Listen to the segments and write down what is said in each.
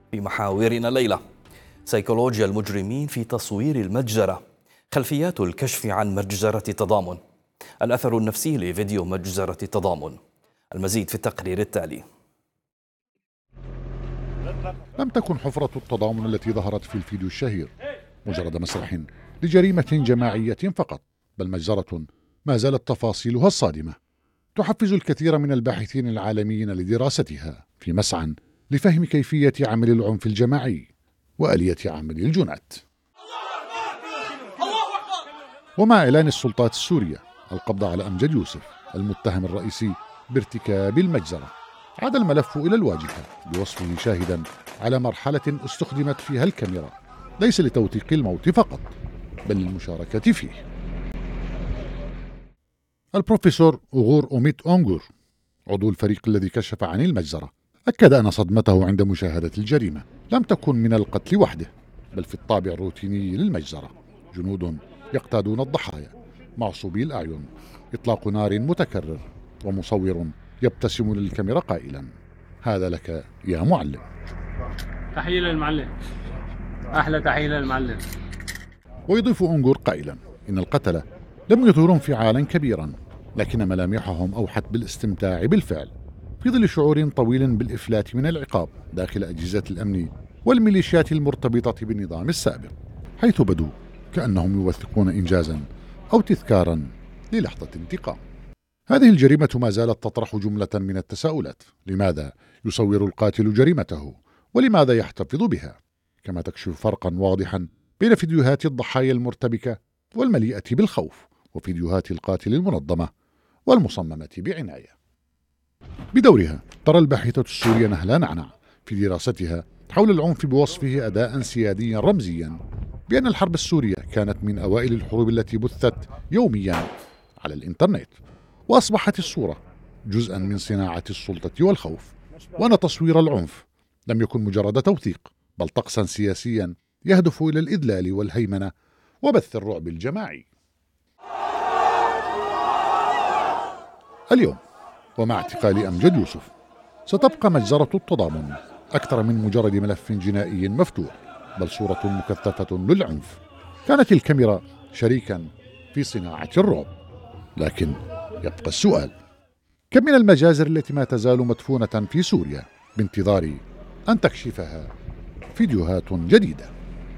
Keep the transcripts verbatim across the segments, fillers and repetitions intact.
في محاورنا الليلة سيكولوجيا المجرمين في تصوير المجزرة، خلفيات الكشف عن مجزرة التضامن، الأثر النفسي لفيديو مجزرة التضامن. المزيد في التقرير التالي. لم تكن حفرة التضامن التي ظهرت في الفيديو الشهير مجرد مسرح لجريمة جماعية فقط، بل مجزرة ما زالت تفاصيلها الصادمة تحفز الكثير من الباحثين العالميين لدراستها في مسعى لفهم كيفية عمل العنف الجماعي وآلية عمل الجنات. ومع إعلان السلطات السورية القبض على أمجد يوسف المتهم الرئيسي بارتكاب المجزرة، عاد الملف إلى الواجهة بوصفه شاهدا على مرحلة استخدمت فيها الكاميرا ليس لتوثيق الموت فقط بل للمشاركة فيه. البروفيسور أغور أوميت أونغور عضو الفريق الذي كشف عن المجزرة أكد أن صدمته عند مشاهدة الجريمة لم تكن من القتل وحده، بل في الطابع الروتيني للمجزرة: جنود يقتادون الضحايا، معصوبي الأعين، إطلاق نار متكرر، ومصور يبتسم للكاميرا قائلا: هذا لك يا معلم. تحية للمعلم، أحلى تحية للمعلم. ويضيف أونغور قائلا إن القتلة لم يظهروا انفعالا كبيرا، لكن ملامحهم أوحت بالاستمتاع بالفعل في ظل شعور طويل بالإفلات من العقاب داخل أجهزة الأمن والميليشيات المرتبطة بالنظام السابق، حيث بدوا كأنهم يوثقون إنجازا أو تذكارا للحظة انتقام. هذه الجريمة ما زالت تطرح جملة من التساؤلات: لماذا يصور القاتل جريمته؟ ولماذا يحتفظ بها؟ كما تكشف فرقا واضحا بين فيديوهات الضحايا المرتبكة والمليئة بالخوف وفيديوهات القاتل المنظمة والمصممة بعناية. بدورها ترى الباحثة السورية نهلا نعنع في دراستها حول العنف بوصفه أداء سياديا رمزيا بأن الحرب السورية كانت من أوائل الحروب التي بثت يوميا على الإنترنت، وأصبحت الصورة جزءا من صناعة السلطة والخوف، وأن تصوير العنف لم يكن مجرد توثيق بل طقسا سياسيا يهدف إلى الإذلال والهيمنة وبث الرعب الجماعي. اليوم ومع اعتقال أمجد يوسف ستبقى مجزرة التضامن أكثر من مجرد ملف جنائي مفتوح، بل صورة مكثفة للعنف. كانت الكاميرا شريكا في صناعة الرعب، لكن يبقى السؤال: كم من المجازر التي ما تزال مدفونة في سوريا بانتظار أن تكشفها فيديوهات جديدة؟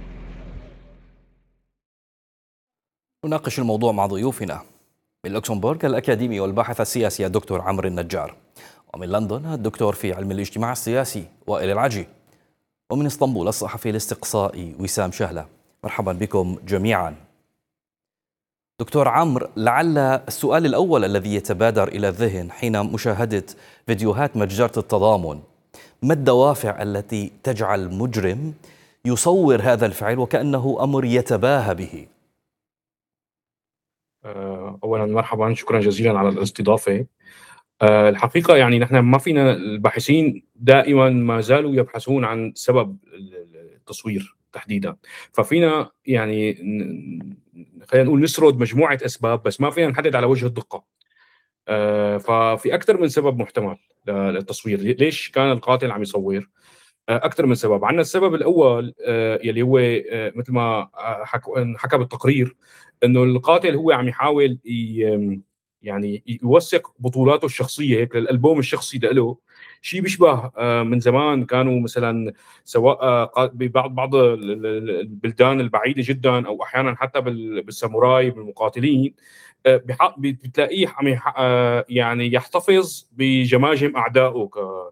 نناقش الموضوع مع ضيوفنا من لوكسمبورغ الأكاديمي والباحث السياسي الدكتور عمرو النجار، ومن لندن الدكتور في علم الاجتماع السياسي وائل العجي، ومن اسطنبول الصحفي الاستقصائي وسام شهلة. مرحبا بكم جميعا. دكتور عمرو، لعل السؤال الأول الذي يتبادر إلى الذهن حين مشاهدة فيديوهات مجزرة التضامن: ما الدوافع التي تجعل مجرم يصور هذا الفعل وكأنه أمر يتباهى به؟ أولا مرحبا، شكرا جزيلا على الاستضافة. الحقيقة يعني نحن ما فينا، الباحثين دائما ما زالوا يبحثون عن سبب التصوير تحديدا، ففينا يعني خلينا نقول نسرد مجموعة أسباب بس ما فينا نحدد على وجه الدقة. ففي أكثر من سبب محتمل للتصوير. ليش كان القاتل عم يصور؟ أكثر من سبب. عندنا السبب الأول يلي هو مثل ما حكى بالتقرير، إنه القاتل هو عم يحاول يعني يوثق بطولاته الشخصية هيك للألبوم الشخصي له، شيء بيشبه من زمان كانوا مثلا سواء ببعض بعض البلدان البعيدة جدا أو أحيانا حتى بالساموراي بالمقاتلين بتلاقيه عم يعني يحتفظ بجماجم أعدائه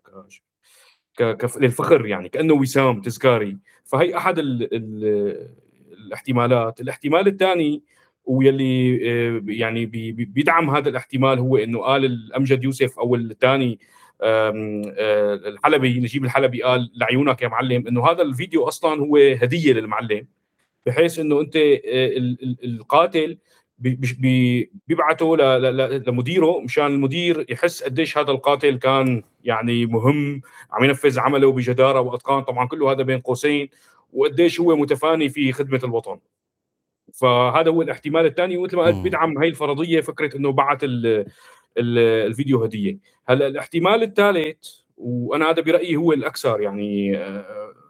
ك للفخر، يعني كأنه وسام تذكاري. فهي أحد ال ال الاحتمالات. الاحتمال الثاني واللي يعني بيدعم هذا الاحتمال هو إنه قال الأمجد يوسف أو الثاني الحلبي، نجيب الحلبي، قال لعيونك يا معلم، إنه هذا الفيديو أصلا هو هدية للمعلم، بحيث إنه أنت القاتل بيبعته لمديره مشان المدير يحس قديش هذا القاتل كان يعني مهم، عم ينفذ عمله بجدارة وأتقان، طبعا كله هذا بين قوسين، وقديش هو متفاني في خدمة الوطن. فهذا هو الاحتمال الثاني، ومثل ما قلت بيدعم هاي الفرضية، فكرة إنه بعت الفيديو هدية. هلا الاحتمال الثالث، وأنا هذا برأيي هو الأكثر يعني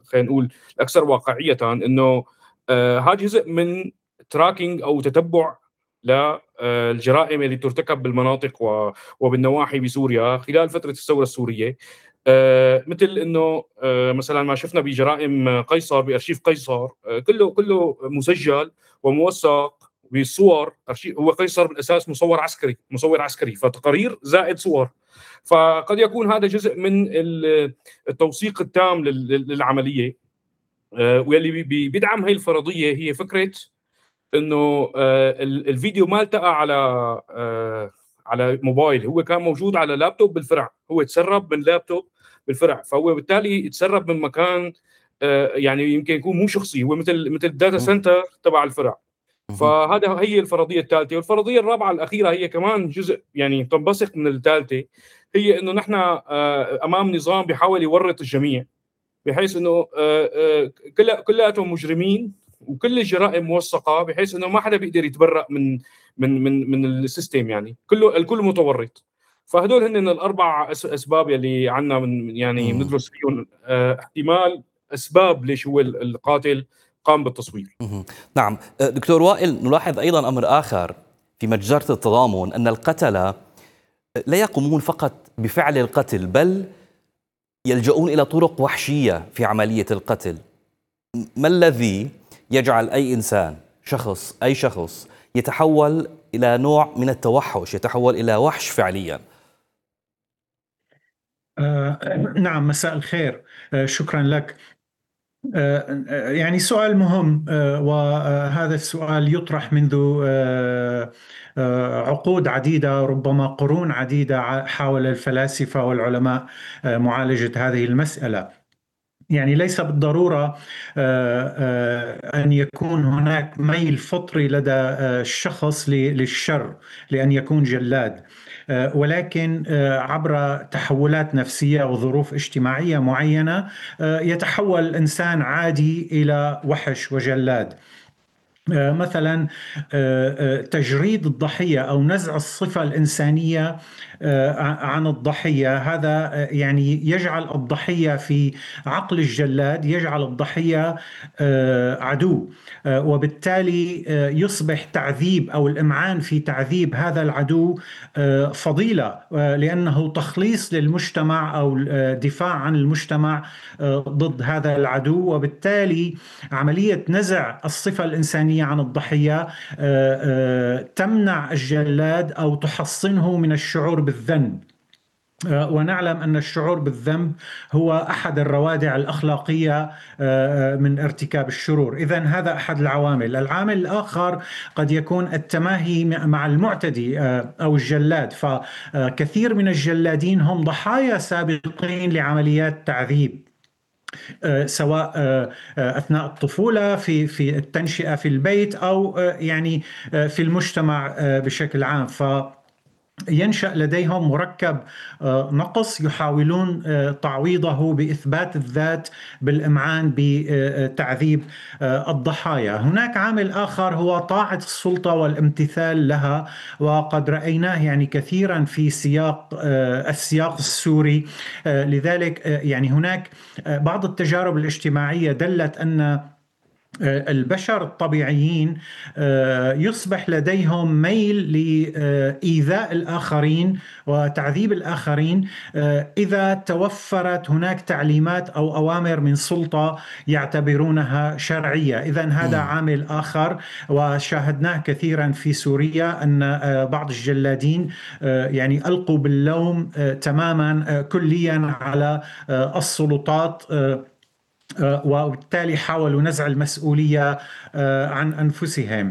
خلينا نقول الاكثر واقعيه، انه آه هذا جزء من تراكينج او تتبع للجرائم اللي ترتكب بالمناطق وبالنواحي بسوريا خلال فتره الثوره السوريه. آه مثل انه آه مثلا ما شفنا بجرائم قيصر، بارشيف قيصر، آه كله كله مسجل وموثق بالصور. هو قيصر بالاساس مصور عسكري مصور عسكري فتقارير زائد صور، فقد يكون هذا جزء من التوثيق التام للعمليه. آه واللي بيدعم هي الفرضيه هي فكره انه آه الفيديو ما التقى على آه على موبايل، هو كان موجود على لابتوب بالفرع، هو تسرب من لابتوب بالفرع، فهو بالتالي يتسرب من مكان آه يعني يمكن يكون مو شخصي، هو مثل مثل الداتا سنتر تبع الفرع. فهذا هي الفرضيه الثالثه. والفرضيه الرابعه الاخيره هي كمان جزء يعني تنبثق من الثالثه، هي انه نحن آه امام نظام بيحاول يورط الجميع، بحيث انه كل كلاتهم مجرمين وكل الجرائم موثقه، بحيث انه ما حدا بيقدر يتبرأ من من من من السيستم، يعني كله الكل متورط. فهدول هن الاربع اسباب يلي عندنا من يعني بندرس فيهم احتمال اسباب ليش هو القاتل قام بالتصوير. نعم دكتور وائل، نلاحظ ايضا امر اخر في مجزرة التضامن، ان القتلة لا يقومون فقط بفعل القتل، بل يلجؤون إلى طرق وحشية في عملية القتل. ما الذي يجعل أي إنسان، شخص أي شخص يتحول إلى نوع من التوحش، يتحول إلى وحش فعليا؟ آه نعم، مساء الخير، آه شكرا لك. آه يعني سؤال مهم، آه وهذا السؤال يطرح منذ آه آه عقود عديدة، ربما قرون عديدة، حاول الفلاسفة والعلماء آه معالجة هذه المسألة. يعني ليس بالضرورة أن يكون هناك ميل فطري لدى الشخص للشر لأن يكون جلاد، ولكن عبر تحولات نفسية وظروف اجتماعية معينة يتحول الإنسان عادي إلى وحش وجلاد. مثلا تجريد الضحية أو نزع الصفة الإنسانية عن الضحية، هذا يعني يجعل الضحية في عقل الجلاد، يجعل الضحية عدو، وبالتالي يصبح تعذيب أو الإمعان في تعذيب هذا العدو فضيلة، لأنه تخليص للمجتمع أو دفاع عن المجتمع ضد هذا العدو. وبالتالي عملية نزع الصفة الإنسانية عن الضحية تمنع الجلاد أو تحصنه من الشعور بالذنب، ونعلم أن الشعور بالذنب هو أحد الروادع الأخلاقية من ارتكاب الشرور. إذن هذا أحد العوامل. العامل الآخر قد يكون التماهي مع المعتدي أو الجلاد، فكثير من الجلادين هم ضحايا سابقين لعمليات تعذيب، سواء أثناء الطفولة، في في التنشئة في البيت، أو يعني في المجتمع بشكل عام. ف ينشأ لديهم مركب نقص يحاولون تعويضه بإثبات الذات بالإمعان بتعذيب الضحايا. هناك عامل آخر هو طاعة السلطة والامتثال لها، وقد رأيناه يعني كثيرا في سياق السياق السوري. لذلك يعني هناك بعض التجارب الاجتماعية دلت أن البشر الطبيعيين يصبح لديهم ميل لإيذاء الآخرين وتعذيب الآخرين إذا توفرت هناك تعليمات أو أوامر من سلطة يعتبرونها شرعية. إذن هذا عامل آخر، وشاهدناه كثيرا في سوريا أن بعض الجلادين يعني ألقوا باللوم تماما كليا على السلطات، وبالتالي حاولوا نزع المسؤولية عن أنفسهم.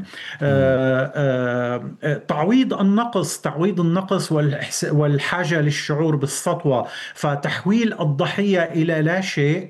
تعويض النقص تعويض النقص والحاجة للشعور بالسطوة، فتحويل الضحية إلى لا شيء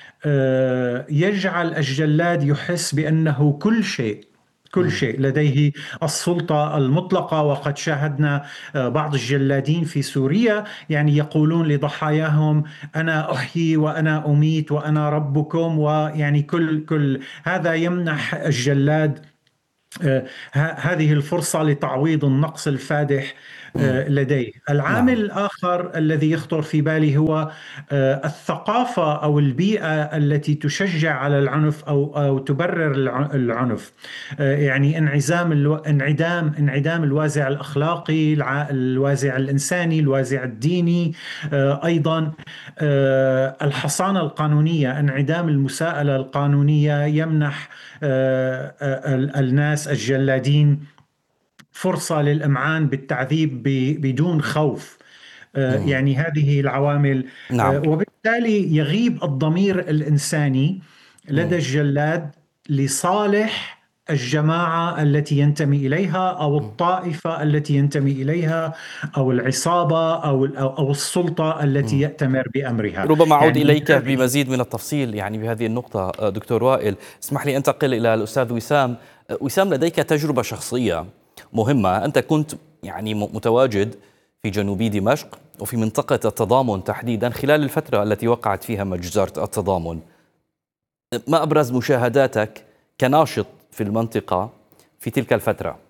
يجعل الجلاد يحس بأنه كل شيء كل شيء لديه السلطة المطلقة. وقد شاهدنا بعض الجلادين في سوريا يعني يقولون لضحاياهم أنا أحيي وأنا أميت وأنا ربكم، ويعني كل كل هذا يمنح الجلاد هذه الفرصة لتعويض النقص الفادح لديه. العامل نعم. الآخر الذي يخطر في بالي هو الثقافة أو البيئة التي تشجع على العنف أو أو تبرر العنف. يعني انعزام الو... انعدام انعدام الوازع الأخلاقي، الوازع الإنساني، الوازع الديني، أيضا الحصانة القانونية، انعدام المساءلة القانونية يمنح الناس الجلادين فرصة للإمعان بالتعذيب بدون خوف. يعني هذه العوامل، نعم. وبالتالي يغيب الضمير الإنساني لدى الجلاد لصالح الجماعة التي ينتمي إليها أو الطائفة التي ينتمي إليها أو العصابة أو أو السلطة التي يأتمر بأمرها. ربما أعود يعني إليك بمزيد من التفصيل يعني بهذه النقطة دكتور وائل. اسمح لي أنتقل إلى الأستاذ وسام. وسام، لديك تجربة شخصية مهمة. أنت كنت يعني متواجد في جنوب دمشق وفي منطقة التضامن تحديدا خلال الفترة التي وقعت فيها مجزرة التضامن. ما أبرز مشاهداتك كناشط في المنطقة في تلك الفترة؟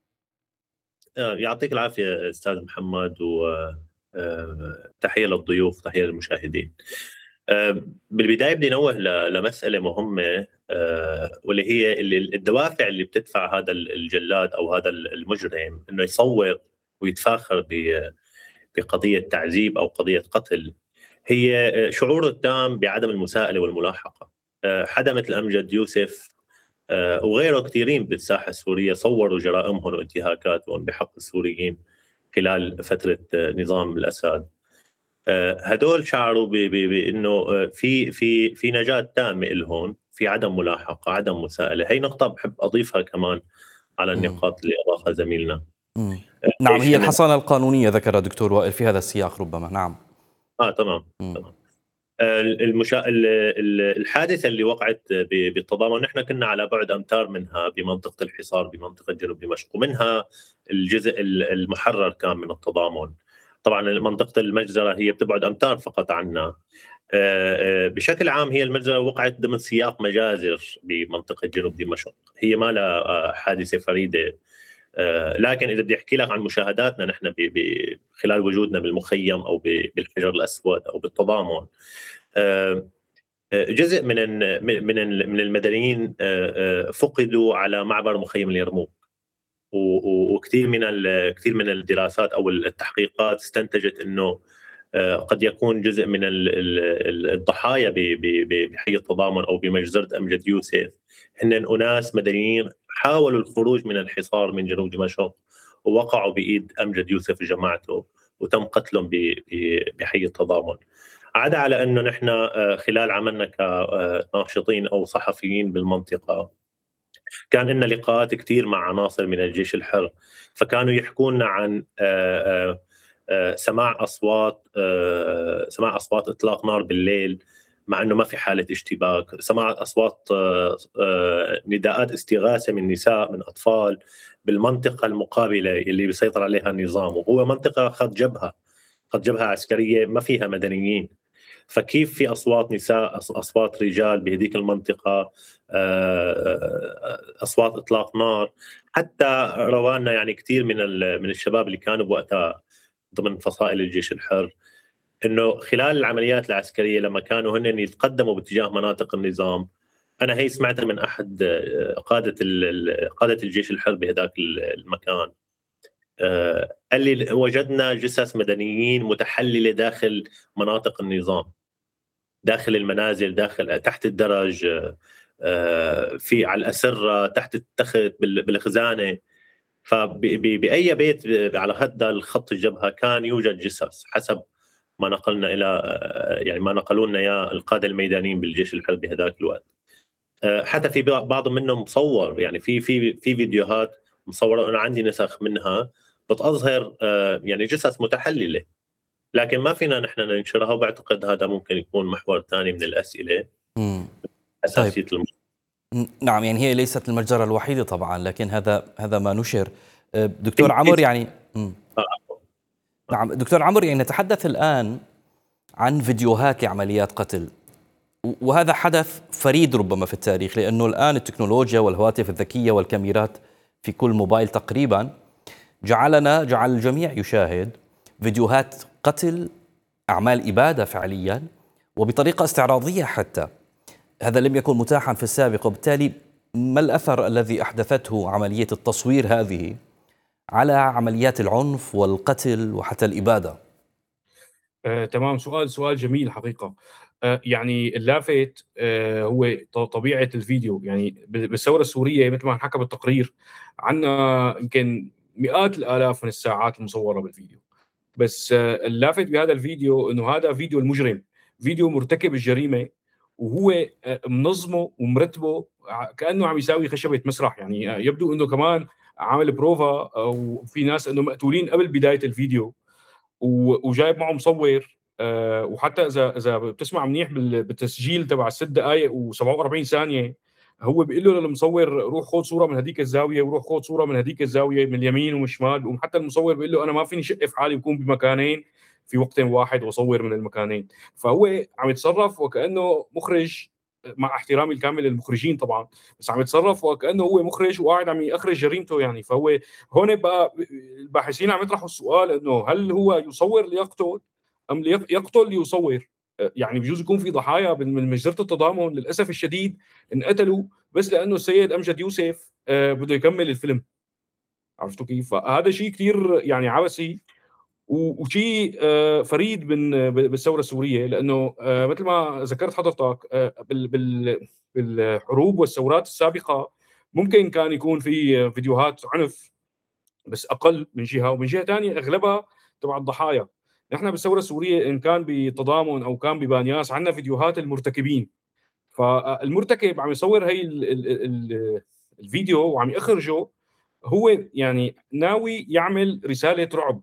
يعطيك العافية أستاذ محمد، وتحية للضيوف، تحية للمشاهدين. بالبداية بدي نوه لمسألة مهمة، واللي هي الدوافع اللي بتدفع هذا الجلاد أو هذا المجرم إنه يصور ويتفاخر بقضية تعذيب أو قضية قتل، هي شعوره التام بعدم المساءلة والملاحقة. حدا مثل أمجد يوسف وغيره كثيرين بالساحة السورية صوروا جرائمهم وانتهاكاتهم بحق السوريين خلال فترة نظام الأسد. هدول شعروا بأنه في في في نجاة تامة لهم، في عدم ملاحقة، عدم مساءلة. هي نقطة بحب أضيفها كمان على النقاط اللي أضافها زميلنا. نعم، هي الحصانة القانونية ذكرها دكتور وائل في هذا السياق ربما. نعم. آه تمام. تمام. المشا... الحادثة اللي وقعت بالتضامن، نحن كنا على بعد أمتار منها بمنطقة الحصار بمنطقة جنوب دمشق، ومنها الجزء المحرر كان من التضامن. طبعا منطقة المجزرة هي بتبعد أمتار فقط عنا. بشكل عام هي المجزرة وقعت ضمن سياق مجازر بمنطقة جنوب دمشق، هي ما لها حادثة فريدة. لكن إذا بدي أحكي لك عن مشاهداتنا نحن خلال وجودنا بالمخيم أو بالحجر الأسود أو بالتضامن، جزء من من من المدنيين فقدوا على معبر مخيم اليرموك، وكثير من كثير من الدراسات أو التحقيقات استنتجت إنه قد يكون جزء من الضحايا بحي التضامن أو بمجزرة أمجد يوسف هن أناس مدنيين حاولوا الخروج من الحصار من جنوب دمشق ووقعوا بإيد أمجد يوسف وجماعته وتم قتلهم بحي التضامن. عدا على أنه نحن خلال عملنا كناشطين أو صحفيين بالمنطقة كان لنا لقاءات كتير مع عناصر من الجيش الحر، فكانوا يحكونا عن سماع أصوات سماع أصوات إطلاق نار بالليل مع أنه ما في حالة اشتباك، سماع أصوات نداءات استغاثة من نساء من أطفال بالمنطقة المقابلة اللي بيسيطر عليها النظام، وهو منطقة خط جبهة خط جبهة عسكرية ما فيها مدنيين. فكيف في أصوات نساء، أصوات رجال بهذيك المنطقة، أصوات إطلاق نار. حتى روانا يعني كتير من من الشباب اللي كانوا بوقتها ضمن فصائل الجيش الحر إنه خلال العمليات العسكرية لما كانوا هن يتقدموا باتجاه مناطق النظام، أنا هي سمعتها من أحد قادة قادة الجيش الحر بهذاك المكان، قال لي وجدنا جثث مدنيين متحللة داخل مناطق النظام، داخل المنازل، داخل تحت الدرج، في على الأسرة، تحت التخت، بالخزانة. فبأي بيت على هذا الخط الجبهة كان يوجد جثث حسب ما نقلنا إلى يعني ما نقلوا لنا يا القادة الميدانيين بالجيش الحر بهذاك الوقت. حتى في بعض منهم مصور، يعني في في في فيديوهات مصورة، أنا عندي نسخ منها بتظهر يعني جثث متحللة، لكن ما فينا نحن ننشرها، وبعتقد هذا ممكن يكون محور ثاني من الأسئلة. أساسية طيب. نعم، يعني هي ليست المجزرة الوحيدة طبعا، لكن هذا هذا ما نشر. دكتور عمر يعني آه. نعم دكتور عمر، يعني نتحدث الآن عن فيديوهات لعمليات قتل، وهذا حدث فريد ربما في التاريخ، لأنه الآن التكنولوجيا والهواتف الذكية والكاميرات في كل موبايل تقريبا جعلنا جعل الجميع يشاهد فيديوهات قتل، أعمال إبادة فعليا وبطريقة استعراضية حتى. هذا لم يكن متاحا في السابق، وبالتالي ما الأثر الذي أحدثته عملية التصوير هذه على عمليات العنف والقتل وحتى الإبادة؟ آه، تمام. سؤال سؤال جميل حقيقة. آه، يعني اللافت آه، هو ط- طبيعة الفيديو. يعني بال- بالثورة السورية مثل ما حكى بالتقرير عنا يمكن مئات الآلاف من الساعات المصورة بالفيديو. بس آه، اللافت بهذا الفيديو انه هذا فيديو المجرم، فيديو مرتكب الجريمة، وهو آه، منظمه ومرتبه ع- كأنه عم يساوي خشبة مسرح. يعني آه، يبدو انه كمان عامل بروفا، او في ناس انه مقتولين قبل بداية الفيديو، و- وجايب معه مصور. آه، وحتى اذا اذا بتسمع منيح بال- بالتسجيل تبع ست دقائق و47 ثانيه، هو بيقول له للمصور روح خذ صوره من هذيك الزاويه، وروح خذ صوره من هذيك الزاويه من اليمين ومن الشمال. وحتى المصور بيقول له انا ما فيني شق في حالي بكون بمكانين في وقت واحد واصور من المكانين. فهو عم يتصرف وكانه مخرج، مع احترامي الكامل للمخرجين طبعا، بس عم يتصرف وكانه هو مخرج وقاعد عم يخرج جريمته. يعني فهو هون بقى الباحثين عم يطرحوا السؤال انه هل هو يصور ليقتل ام ليق- يقتل ليصور؟ يعني بجوز يكون في ضحايا من مجزره التضامن للاسف الشديد انقتلوا بس لانه السيد امجد يوسف آه، بده يكمل الفيلم. عرفتوا كيف؟ فهذا شيء كثير يعني عبثي، و- وشيء آه، فريد من بالثوره السوريه، لانه آه، مثل ما ذكرت حضرتك آه، بال- بال- بالحروب والثورات السابقه ممكن كان يكون في فيديوهات عنف بس اقل من جهه، ومن جهه ثانيه اغلبها تبع الضحايا. نحن بالثوره السوريه ان كان بتضامن او كان ببانياس عندنا فيديوهات المرتكبين، فالمرتكب عم يصور هي ال ال ال الفيديو وعم يخرجه، هو يعني ناوي يعمل رساله رعب.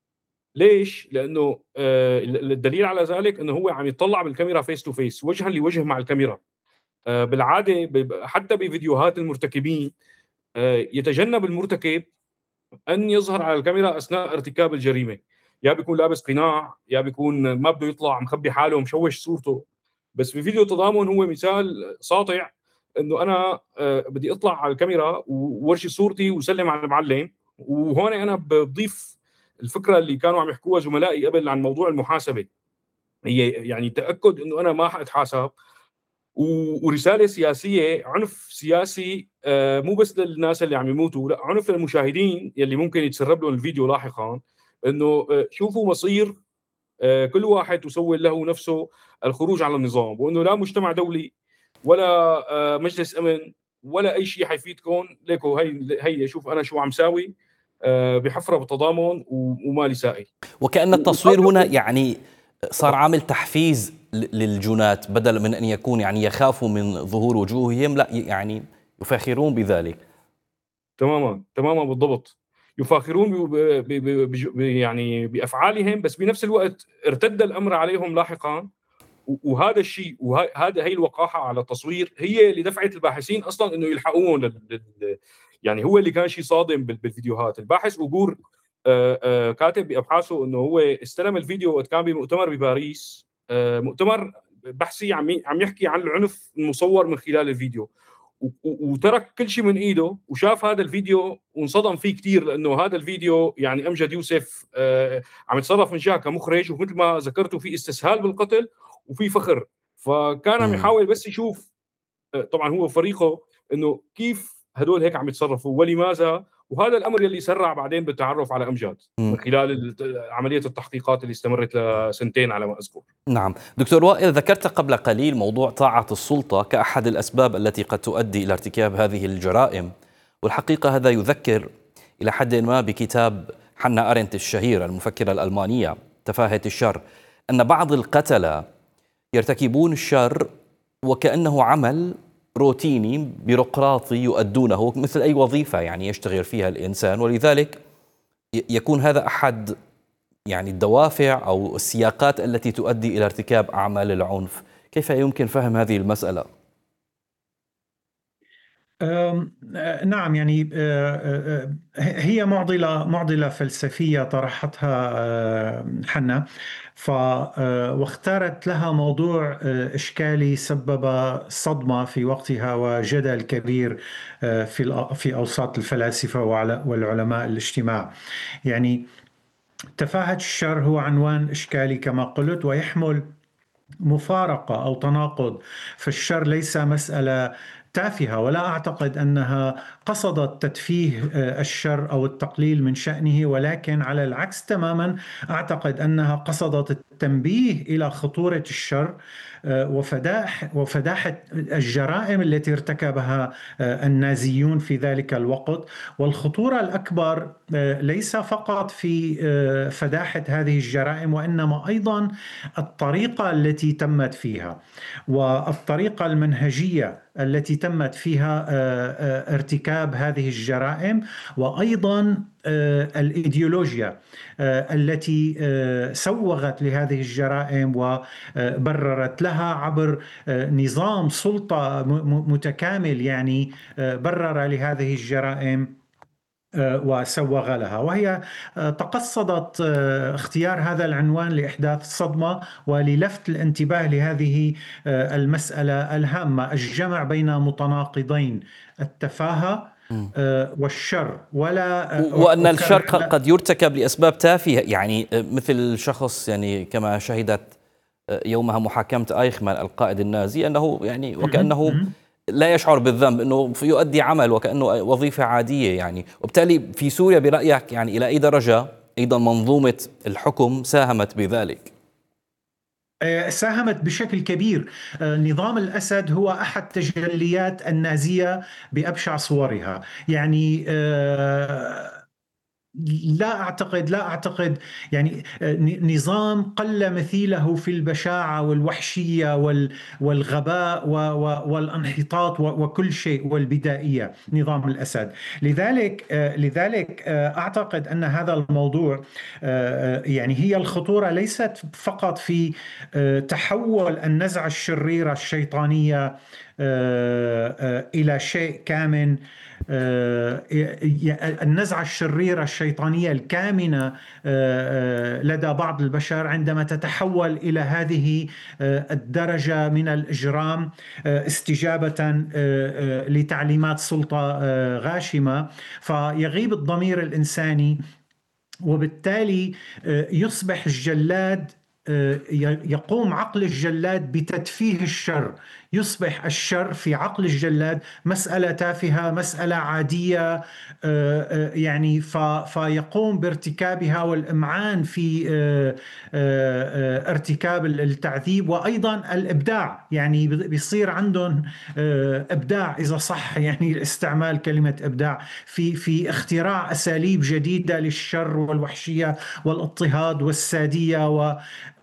ليش؟ لانه آه الدليل على ذلك انه هو عم يطلع بالكاميرا فيس تو فيس، وجها لوجه مع الكاميرا. آه بالعاده حتى بفيديوهات المرتكبين آه يتجنب المرتكب ان يظهر على الكاميرا اثناء ارتكاب الجريمه، يا بيكون لابس قناع، يا بيكون ما بده يطلع مخبي حاله ومشوش صورته. بس في فيديو التضامن هو مثال ساطع انه انا آه، بدي اطلع على الكاميرا وورشي صورتي وسلم على المعلم. وهون انا بضيف الفكره اللي كانوا عم يحكوها زملائي قبل عن موضوع المحاسبه، هي يعني تاكد انه انا ما حاتحاسب، ورساله سياسيه، عنف سياسي آه، مو بس للناس اللي عم يموتوا، لا عنف للمشاهدين يلي ممكن يتسرب لهم الفيديو لاحقا، انه آه، شوفوا مصير آه، كل واحد تسول له نفسه الخروج على النظام، وانه لا مجتمع دولي ولا آه، مجلس امن ولا اي شيء حيفيدكم. ليكو هي هي شوف انا شو عم ساوي آه، بحفره بالتضامن ومالي سائل. وكأن التصوير هنا يعني صار عامل تحفيز ل- للجنات، بدل من أن يكون يعني يخافوا من ظهور وجوههم، لا يعني يفاخرون بذلك. تماما تماما بالضبط، يفاخرون ب ب ب ب يعني بافعالهم، بس بنفس الوقت ارتد الامر عليهم لاحقا. وهذا الشيء وهذا هي الوقاحه على التصوير هي اللي دفعت الباحثين اصلا انه يلحقون لل... لل... يعني هو اللي كان شيء صادم بال... بالفيديوهات. الباحث أوغور آه آه كاتب بابحاثه انه هو استلم الفيديو وقت كان بمؤتمر بباريس، آه مؤتمر بحثي عم عم يحكي عن العنف المصور من خلال الفيديو، وترك كل شيء من ايده وشاف هذا الفيديو وانصدم فيه كثير، لانه هذا الفيديو يعني امجد يوسف آه عم يتصرف من جهه كمخرج، ومثل ما ذكرتوا في استسهال بالقتل وفي فخر. فكان عم يحاول بس يشوف آه طبعا هو وفريقه انه كيف هدول هيك عم يتصرفوا ولماذا، وهذا الامر يلي سرع بعدين بالتعرف على امجد من خلال عمليه التحقيقات اللي استمرت لسنتين على ما اذكر. نعم دكتور وائل، ذكرت قبل قليل موضوع طاعة السلطة كأحد الأسباب التي قد تؤدي إلى ارتكاب هذه الجرائم، والحقيقة هذا يذكر إلى حد ما بكتاب حنا أرنت الشهيرة المفكرة الألمانية تفاهة الشر، أن بعض القتلة يرتكبون الشر وكأنه عمل روتيني بيروقراطي يؤدونه مثل أي وظيفة يعني يشتغل فيها الإنسان، ولذلك يكون هذا أحد يعني الدوافع أو السياقات التي تؤدي إلى ارتكاب أعمال العنف. كيف يمكن فهم هذه المسألة؟ نعم، يعني هي معضلة معضلة فلسفية طرحتها حنا، ف واختارت لها موضوع إشكالي سبب صدمة في وقتها وجدل كبير في في أوساط الفلاسفة والعلماء الاجتماع. يعني تفاهة الشر هو عنوان إشكالي كما قلت، ويحمل مفارقة أو تناقض. فالشر ليس مسألة تافهة، ولا أعتقد أنها قصدت تتفيه الشر أو التقليل من شأنه، ولكن على العكس تماما أعتقد أنها قصدت التنبيه إلى خطورة الشر وفداح وفداحة الجرائم التي ارتكبها النازيون في ذلك الوقت. والخطورة الأكبر ليس فقط في فداحة هذه الجرائم، وإنما أيضا الطريقة التي تمت فيها، والطريقة المنهجية التي تمت فيها ارتكاب هذه الجرائم، وأيضا الإيديولوجيا التي سوغت لهذه الجرائم وبررت لها عبر نظام سلطة متكامل، يعني برر لهذه الجرائم وسوغ لها. وهي تقصدت اختيار هذا العنوان لإحداث صدمة وللفت الانتباه لهذه المسألة الهامة، الجمع بين متناقضين، التفاهة والشر، ولا وأن الشر قد يرتكب لأسباب تافهة، يعني مثل شخص يعني كما شهدت يومها محاكمة آيخمان القائد النازي أنه يعني وكأنه لا يشعر بالذنب، أنه يؤدي عمل وكأنه وظيفة عادية يعني. وبالتالي في سوريا برأيك يعني إلى أي درجة أيضا منظومة الحكم ساهمت بذلك؟ ساهمت بشكل كبير. نظام الأسد هو أحد تجليات النازية بأبشع صورها. يعني لا أعتقد لا أعتقد يعني نظام قل مثيله في البشاعة والوحشية والغباء والانحطاط وكل شيء والبدائية، نظام الأسد. لذلك لذلك أعتقد أن هذا الموضوع يعني هي الخطورة ليست فقط في تحول النزعة الشريرة الشيطانية إلى شيء كامن، النزعة الشريرة الشيطانية الكامنة لدى بعض البشر عندما تتحول إلى هذه الدرجة من الإجرام استجابة لتعليمات سلطة غاشمة، فيغيب الضمير الإنساني، وبالتالي يصبح الجلاد يقوم عقل الجلاد بتدفيه الشر. يصبح الشر في عقل الجلاد مسألة تافهة، مسألة عادية، يعني فيقوم بارتكابها والإمعان في ارتكاب التعذيب وأيضا الإبداع. يعني بيصير عندهم إبداع، إذا صح يعني استعمال كلمة إبداع، في في اختراع أساليب جديدة للشر والوحشية والاضطهاد والسادية و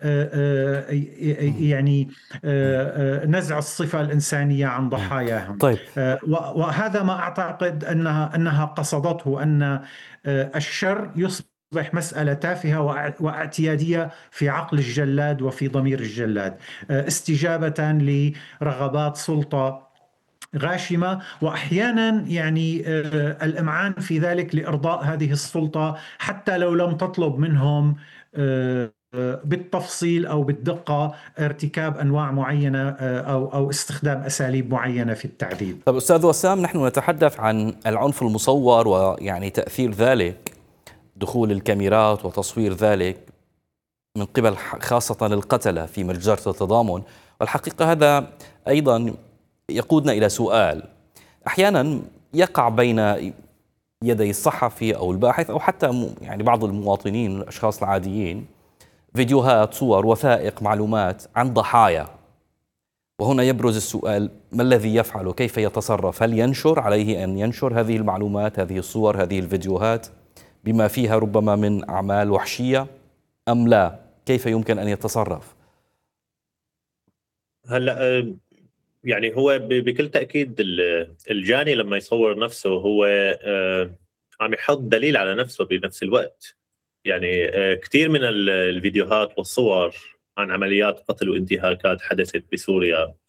يعني نزع الصفة الإنسانية عن ضحاياهم. طيب. وهذا ما أعتقد أنها أنها قصدته، أن الشر يصبح مسألة تافهة واعتيادية في عقل الجلاد وفي ضمير الجلاد، استجابة لرغبات سلطة غاشمة، وأحيانا يعني الإمعان في ذلك لإرضاء هذه السلطة حتى لو لم تطلب منهم بالتفصيل أو بالدقة ارتكاب أنواع معينة أو أو استخدام أساليب معينة في التعذيب. طيب أستاذ وسام، نحن نتحدث عن العنف المصور ويعني تأثير ذلك، دخول الكاميرات وتصوير ذلك من قبل خاصة القتلة في مجزرة التضامن، والحقيقة هذا أيضا يقودنا إلى سؤال أحيانا يقع بين يدي الصحفي أو الباحث أو حتى يعني بعض المواطنين الأشخاص العاديين فيديوهات، صور، وثائق، معلومات عن ضحايا، وهنا يبرز السؤال: ما الذي يفعله؟ كيف يتصرف؟ هل ينشر؟ عليه أن ينشر هذه المعلومات، هذه الصور، هذه الفيديوهات بما فيها ربما من أعمال وحشية أم لا؟ كيف يمكن أن يتصرف؟ هلا يعني هو بكل تأكيد الجاني لما يصور نفسه هو عم يحط دليل على نفسه بنفس الوقت. يعني كثير من الفيديوهات والصور عن عمليات قتل وانتهاكات حدثت بسوريا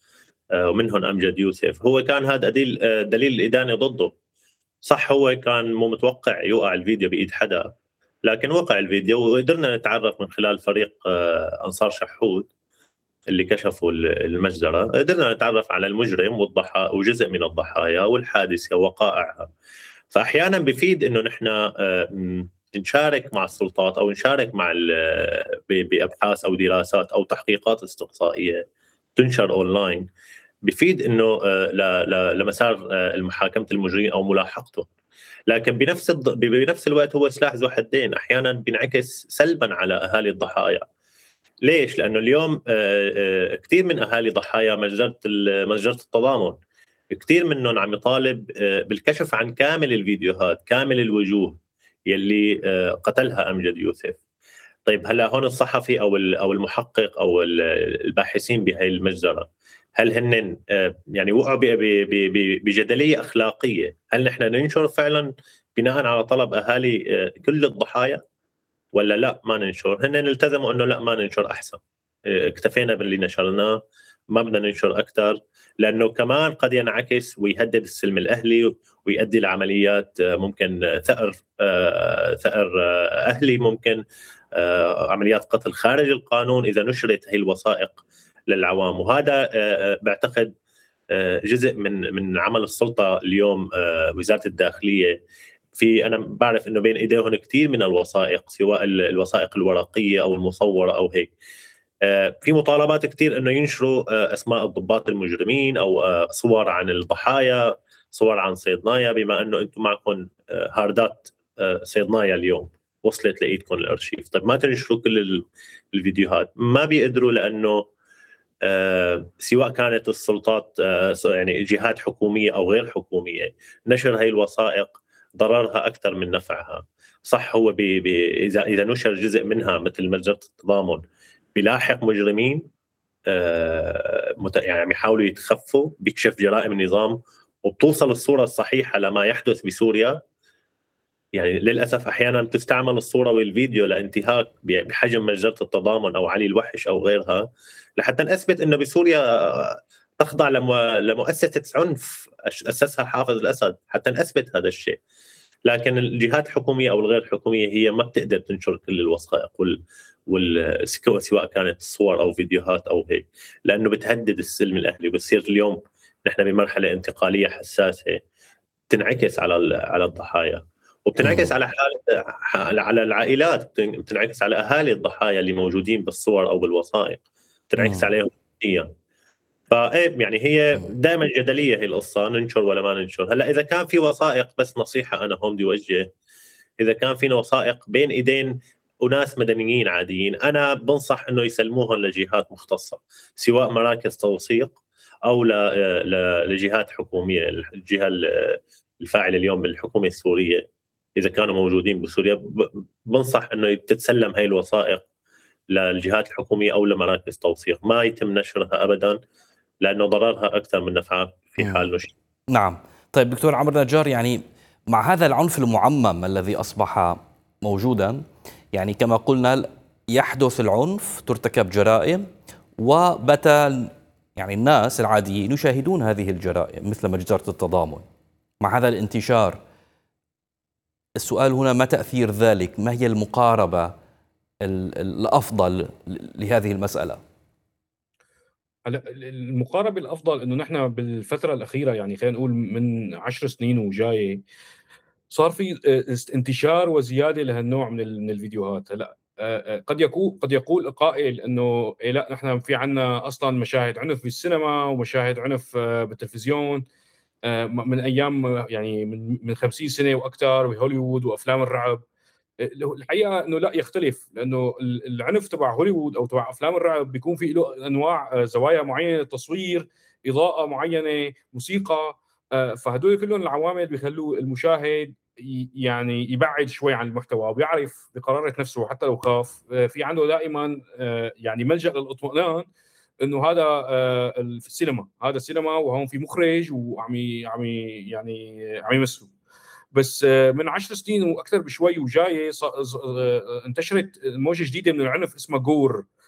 ومنهم أمجد يوسف، هو كان هذا دليل دليل الإدانة ضده. صح هو كان مو متوقع يوقع الفيديو بإيد حدا، لكن وقع الفيديو وقدرنا نتعرف من خلال فريق أنصار شحود اللي كشفوا المجزرة، قدرنا نتعرف على المجرم والضحايا وجزء من الضحايا والحادثة ووقائعها. فأحيانا بفيد إنه نحن نشارك مع السلطات أو نشارك مع بأبحاث أو دراسات أو تحقيقات استقصائية تنشر أونلاين، بفيد إنه لمسار المحاكمة المجرمين أو ملاحقته. لكن بنفس بنفس الوقت هو سلاح ذو حدين، أحيانا بينعكس سلبا على أهالي الضحايا. ليش؟ لأنه اليوم كثير من أهالي ضحايا مجزرة مجزرة التضامن كثير منهم عم يطالب بالكشف عن كامل الفيديوهات، كامل الوجوه يلي قتلها أمجد يوسف. طيب هلا هون الصحفي أو أو المحقق أو الباحثين بهاي المجزرة، هل هن يعني وقعوا بجدلية أخلاقية؟ هل نحن ننشر فعلا بناء على طلب أهالي كل الضحايا ولا لا ما ننشر؟ هن التزموا أنه لا ما ننشر أحسن، اكتفينا باللي نشرناه، ما بدنا ننشر أكثر، لأنه كمان قد ينعكس ويهدد السلم الأهلي ويؤدي لعمليات ممكن ثأر ثأر أهلي، ممكن عمليات قتل خارج القانون إذا نشرت هي الوثائق للعوام. وهذا بعتقد جزء من من عمل السلطة اليوم. وزارة الداخلية في أنا بعرف إنه بين إيديهم كثير من الوثائق، سواء الوثائق الورقية أو المصورة أو هيك. في مطالبات كثير إنه ينشروا أسماء الضباط المجرمين أو صور عن الضحايا، صور عن صيدنايا، بما إنه أنتم معكم هاردات صيدنايا اليوم وصلت لإيدكم الأرشيف. طيب ما تنشروا كل الفيديوهات؟ ما بيقدروا، لأنه سواء كانت السلطات يعني جهات حكومية أو غير حكومية، نشر هاي الوثائق ضررها أكثر من نفعها. صح هو بي بي إذا إذا نشر جزء منها مثل مجزرة التضامن بيلاحق مجرمين يعني يحاولوا يتخفوا، بيكشف جرائم النظام وبتوصل الصورة الصحيحة لما يحدث بسوريا. يعني للأسف أحيانا تستعمل الصورة والفيديو لانتهاك بحجم مجزرة التضامن أو علي الوحش أو غيرها، لحتى نثبت أنه بسوريا تخضع لمؤسسة عنف أسسها حافظ الأسد، حتى نثبت هذا الشيء. لكن الجهات الحكومية أو الغير حكومية هي ما بتقدر تنشر كل الوثائق وال وال سواء كانت صور أو فيديوهات أو هيك، لأنه بتهدد السلم الأهلي. بتصير اليوم نحن بمرحلة انتقالية حساسة تنعكس على على الضحايا، وبتنعكس على حالة على العائلات، بتنعكس على أهالي الضحايا اللي موجودين بالصور أو بالوثائق، بتنعكس عليهم نفسيا. فايه يعني هي دائما جدليه هي القصه، ننشر ولا ما ننشر. هلا اذا كان في وثائق، بس نصيحه انا هون بدي اوجه، اذا كان في وثائق بين ايدين وناس مدنيين عاديين، انا بنصح انه يسلموهم لجهات مختصه، سواء مراكز توثيق او لجهات حكوميه. الجهه الفاعله اليوم بالحكومه السوريه اذا كانوا موجودين بسوريا، بنصح انه تتسلم هاي الوثائق للجهات الحكوميه او لمراكز توثيق، ما يتم نشرها ابدا، لانه ضررها اكثر من نفعها في حال نشر. نعم. طيب دكتور عمرو نجار، يعني مع هذا العنف المعمم الذي اصبح موجودا، يعني كما قلنا يحدث العنف، ترتكب جرائم، وبات يعني الناس العاديين يشاهدون هذه الجرائم مثل مجزرة التضامن. مع هذا الانتشار، السؤال هنا ما تأثير ذلك؟ ما هي المقاربة الأفضل لهذه المسألة؟ المقاربة الأفضل إنه نحن بالفترة الأخيرة، يعني خلينا نقول من عشر سنين وجاي، صار في انتشار وزيادة لهالنوع من من الفيديوهات. هلا قد يكون قد يقول قائل إنه إيه لا، نحن في عنا أصلاً مشاهد عنف بالسينما ومشاهد عنف بالتلفزيون من أيام يعني من من خمسين سنة وأكثر، بهوليوود وأفلام الرعب. الحقيقه انه لا، يختلف، لانه العنف تبع هوليوود او تبع افلام الرعب بيكون في له انواع زوايا معينه، تصوير، اضاءه معينه، موسيقى، فهدول كلهم العوامل بيخلوا المشاهد يعني يبعد شوي عن المحتوى وبيعرف بقرارة نفسه حتى لو خاف. في عنده دائما يعني ملجأ للاطمئنان انه هذا في السينما، هذا السينما وهون في مخرج وعم عم يعني عم يمثل. بس من عشر سنين واكثر بشوي وجاي انتشرت موجه جديده من العنف اسمها جور،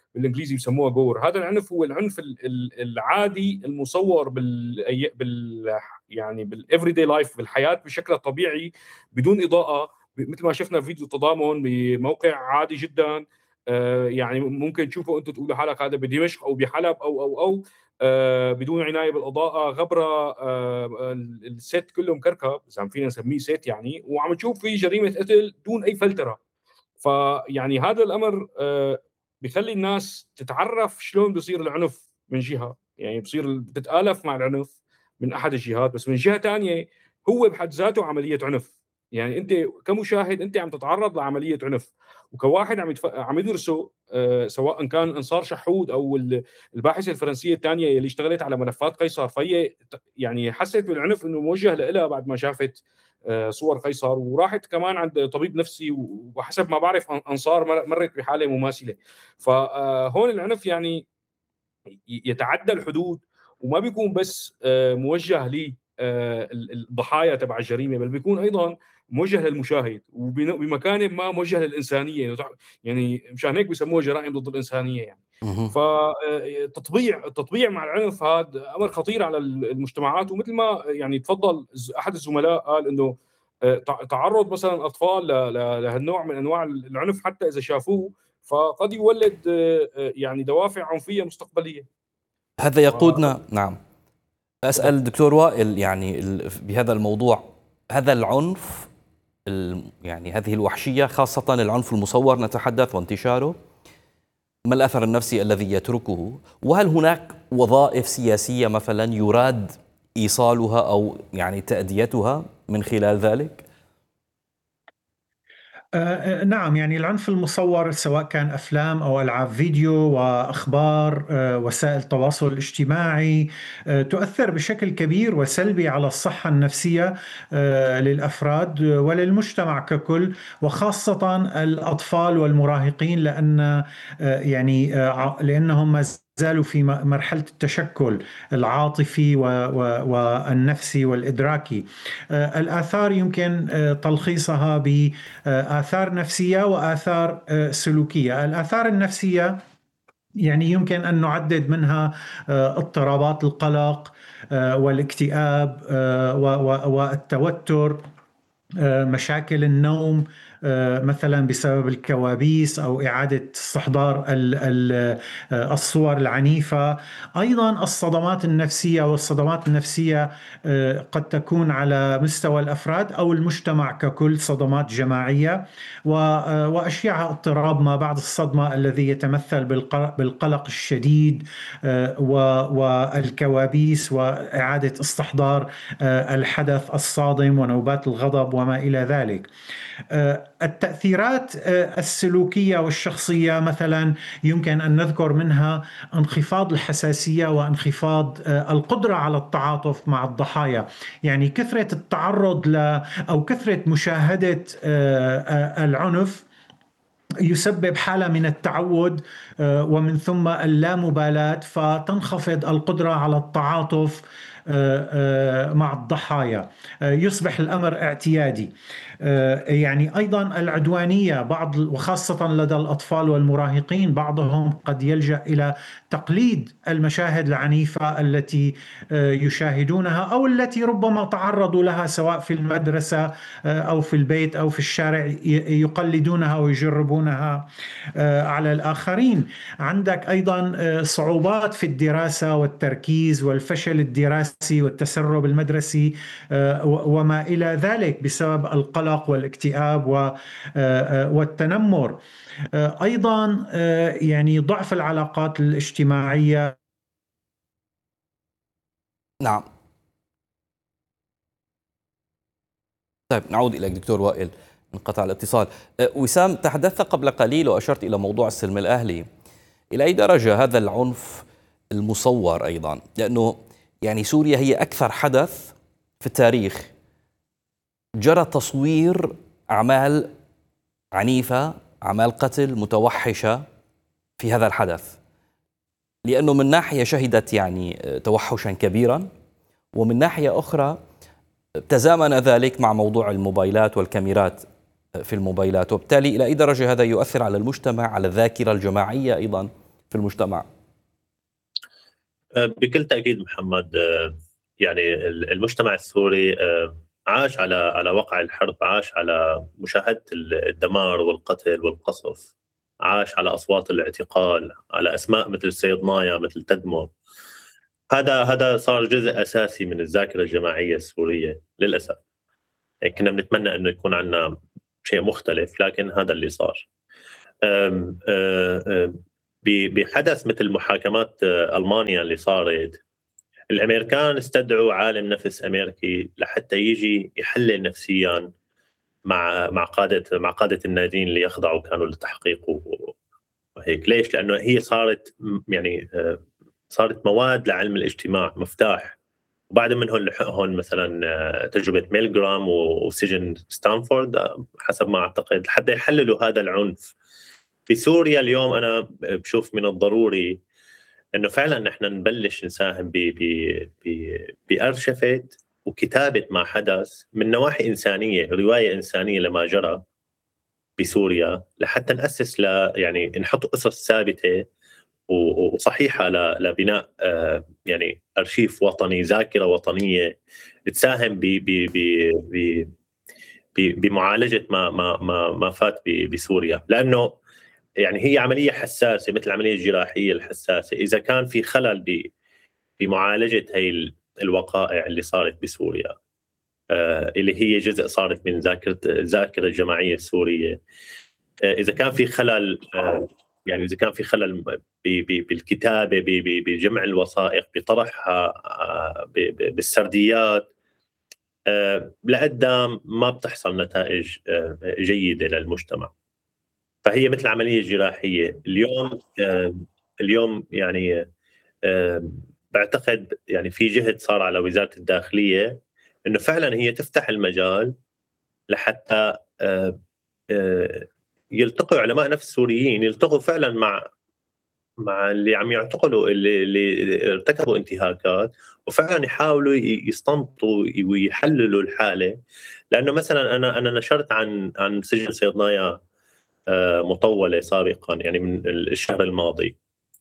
بالانجليزي بسموها جور. هذا العنف هو العنف العادي المصور بال بال يعني بالافري داي لايف، بالحياه بشكل طبيعي بدون اضاءه، مثل ما شفنا فيديو تضامن بموقع عادي جدا. يعني ممكن تشوفوا انتم تقولوا حالك هذا بدمشق او بحلب او او او آه بدون عنايه بالاضاءه، غبره، آه الست كله مكركب اذا فينا نسميه ست يعني، وعم تشوف في جريمه قتل دون اي فلتره. فيعني هذا الامر آه بيخلي الناس تتعرف شلون بيصير العنف من جهه، يعني بصير بتتالف مع العنف من احد الجهات، بس من جهه ثانيه هو بحد ذاته عمليه عنف. يعني انت كمشاهد انت عم تتعرض لعمليه عنف، وكواحد عم يتف... عم يدرسه آه سواء كان انصار شحود او الباحثه الفرنسيه الثانيه اللي اشتغلت على ملفات قيصر، فهي يعني حست بالعنف انه موجه لها بعد ما شافت آه صور قيصر، وراحت كمان عند طبيب نفسي، وحسب ما بعرف انصار مرت بحاله مماثله. فهون العنف يعني يتعدى الحدود، وما بيكون بس آه موجه لي الضحايا تبع الجريمه، بل بيكون ايضا موجه للمشاهد، وبمكان ما موجه للانسانيه. يعني مشان هيك بيسموها جرائم ضد الانسانيه يعني. فتطبيع التطبيع مع العنف هذا امر خطير على المجتمعات، ومثل ما يعني تفضل احد الزملاء قال انه تعرض مثلا اطفال لهالنوع من انواع العنف حتى اذا شافوه فقد يولد يعني دوافع عنفيه مستقبليه. هذا يقودنا و... نعم أسأل دكتور وائل، يعني بهذا الموضوع، هذا العنف يعني هذه الوحشية خاصة العنف المصور نتحدث وانتشاره، ما الأثر النفسي الذي يتركه؟ وهل هناك وظائف سياسية مثلا يراد إيصالها أو يعني تأديتها من خلال ذلك؟ آه نعم، يعني العنف المصور سواء كان أفلام أو ألعاب فيديو وأخبار آه وسائل التواصل الاجتماعي آه تؤثر بشكل كبير وسلبي على الصحة النفسية آه للأفراد وللمجتمع ككل، وخاصة الأطفال والمراهقين، لأن آه يعني آه لأنهم ما زالوا في مرحلة التشكل العاطفي والنفسي والإدراكي. الآثار يمكن تلخيصها بآثار نفسية وآثار سلوكية. الآثار النفسية يعني يمكن أن نعدد منها اضطرابات القلق والاكتئاب والتوتر، مشاكل النوم مثلا بسبب الكوابيس أو إعادة استحضار الصور العنيفة. أيضا الصدمات النفسية، والصدمات النفسية قد تكون على مستوى الأفراد أو المجتمع ككل، صدمات جماعية، وأشياء اضطراب ما بعد الصدمة الذي يتمثل بالقلق الشديد والكوابيس وإعادة استحضار الحدث الصادم ونوبات الغضب وما إلى ذلك. التأثيرات السلوكية والشخصية مثلا يمكن أن نذكر منها انخفاض الحساسية وانخفاض القدرة على التعاطف مع الضحايا. يعني كثرة التعرض ل أو كثرة مشاهدة العنف يسبب حالة من التعود ومن ثم اللامبالاة، فتنخفض القدرة على التعاطف مع الضحايا، يصبح الأمر اعتيادي. يعني أيضا العدوانية، بعض وخاصة لدى الأطفال والمراهقين، بعضهم قد يلجأ إلى تقليد المشاهد العنيفة التي يشاهدونها أو التي ربما تعرضوا لها سواء في المدرسة أو في البيت أو في الشارع، يقلدونها ويجربونها على الآخرين. عندك أيضا صعوبات في الدراسة والتركيز والفشل الدراسي والتسرب المدرسي وما إلى ذلك بسبب القلق والاكتئاب والتنمر. أيضا يعني ضعف العلاقات الاجتماعية. نعم. طيب نعود إليك دكتور وائل، انقطع الاتصال. وسام، تحدثت قبل قليل وأشرت إلى موضوع السلم الأهلي. إلى أي درجة هذا العنف المصور أيضا، لأنه يعني سوريا هي أكثر حدث في التاريخ جرى تصوير أعمال عنيفة، أعمال قتل متوحشة في هذا الحدث، لأنه من ناحية شهدت يعني توحشا كبيرا، ومن ناحية أخرى تزامن ذلك مع موضوع الموبايلات والكاميرات في الموبايلات. وبالتالي إلى أي درجة هذا يؤثر على المجتمع، على الذاكرة الجماعية أيضا في المجتمع؟ بكل تأكيد محمد، يعني المجتمع السوري عاش على على وقع الحرب، عاش على مشاهدة الدمار والقتل والقصف، عاش على أصوات الاعتقال، على أسماء مثل سيدنايا، مثل تدمر. هذا هذا صار جزء أساسي من الذاكرة الجماعية السورية للأسف. يعني كنا بنتمنى أنه يكون عندنا شيء مختلف، لكن هذا اللي صار. أم أم بحدث مثل محاكمات ألمانيا اللي صارت، الأمريكان استدعوا عالم نفس أمريكي لحتى يجي يحلل نفسيا مع مع قادة مع قادة النادين اللي يخضعوا كانوا للتحقيق وهيك. ليش؟ لأنه هي صارت يعني صارت مواد لعلم الاجتماع مفتاح، وبعد منهم لحقهم مثلا تجربة ميلغرام وسجن ستانفورد حسب ما أعتقد، لحتى يحللوا هذا العنف في سوريا. اليوم أنا بشوف من الضروري إنه فعلا نحن نبلش نساهم بأرشفة وكتابة ما حدث من نواحي إنسانية، رواية إنسانية لما جرى بسوريا، لحتى نأسس ل يعني نحط قصص ثابتة وصحيحة لبناء يعني أرشيف وطني، ذاكرة وطنية تساهم بمعالجة ما ما ما ما فات بسوريا. لأنه يعني هي عملية حساسة مثل العملية الجراحية الحساسة، إذا كان في خلل بمعالجة هاي الوقائع اللي صارت بسوريا اللي هي جزء صارت من ذاكرة الذاكرة الجماعية السورية، إذا كان في خلل يعني إذا كان في خلل بالكتابة، بجمع الوثائق، بطرحها، بالسرديات، لقدام ما بتحصل نتائج جيدة للمجتمع. فهي مثل عملية جراحية. اليوم اليوم يعني بعتقد يعني في جهد صار على وزارة الداخلية إنه فعلا هي تفتح المجال لحتى يلتقوا علماء نفس سوريين، يلتقوا فعلا مع مع اللي عم يعتقلوا، اللي, اللي ارتكبوا انتهاكات، وفعلا يحاولوا يستنبطوا ويحللوا الحالة. لأنه مثلا أنا أنا نشرت عن عن سجن سيدنايا مطولة سابقا يعني من الشهر الماضي،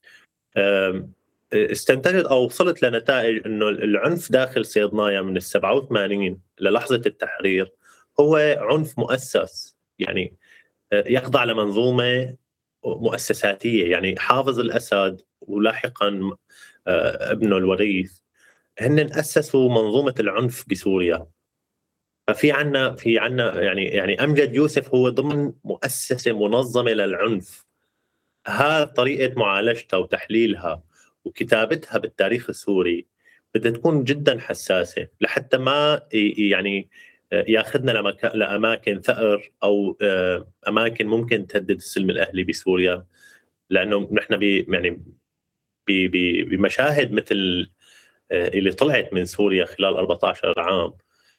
استنتجت أو وصلت لنتائج إنه العنف داخل سيدنايا من السبعة وثمانين للحظة التحرير هو عنف مؤسس، يعني يخضع لمنظومة مؤسساتية. يعني حافظ الأسد ولاحقا ابنه الوريث هن أسسوا منظومة العنف بسوريا. ففي عنا في عنا يعني يعني أمجد يوسف هو ضمن مؤسسة منظمة للعنف. هذه طريقة معالجتها وتحليلها وكتابتها بالتاريخ السوري بدها تكون جدا حساسة لحتى ما يعني ياخذنا لأماكن ثأر أو أماكن ممكن تهدد السلم الأهلي بسوريا. لأنه نحن بي يعني بي بمشاهد مثل اللي طلعت من سوريا خلال أربعة عشر عام،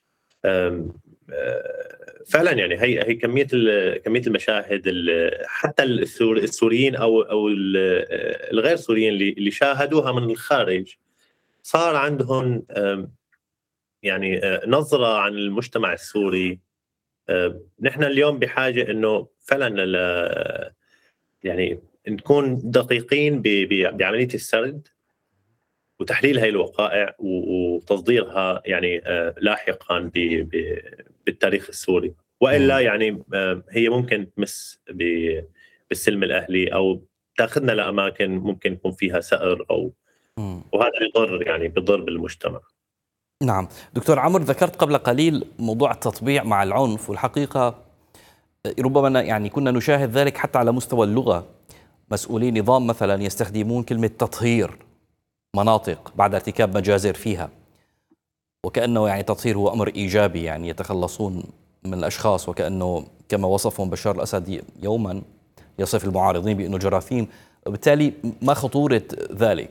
فعلا يعني هي هي كمية كمية المشاهد حتى السوريين أو أو الغير سوريين اللي اللي شاهدوها من الخارج صار عندهم يعني نظرة عن المجتمع السوري. نحن اليوم بحاجة إنه فعلا يعني نكون دقيقين بعملية السرد وتحليل هاي الوقائع وتصديرها يعني لاحقا بالتاريخ السوري، وإلا يعني هي ممكن تمس بالسلم الأهلي أو تأخذنا لأماكن ممكن يكون فيها سأر أو وهذا يضر يعني بضر بالمجتمع. نعم دكتور عمرو، ذكرت قبل قليل موضوع التطبيع مع العنف، والحقيقة ربما يعني كنا نشاهد ذلك حتى على مستوى اللغة. مسؤولي نظام مثلا يستخدمون كلمة تطهير مناطق بعد ارتكاب مجازر فيها، وكأنه يعني تطهير هو أمر إيجابي، يعني يتخلصون من الأشخاص، وكأنه كما وصفهم بشار الأسد يوما يصف المعارضين بأنه جراثيم. وبالتالي ما خطورة ذلك؟